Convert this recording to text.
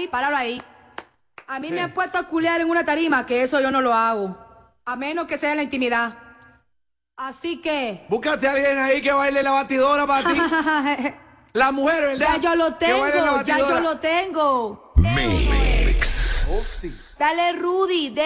páralo ahí. A mí me han puesto a culear en una tarima, que eso yo no lo hago. A menos que sea en la intimidad. Así que... Búscate a alguien ahí que baile la batidora para ti. La mujer, ¿verdad? Ya yo lo tengo, ya yo lo tengo. Mix. Dale, Rudy.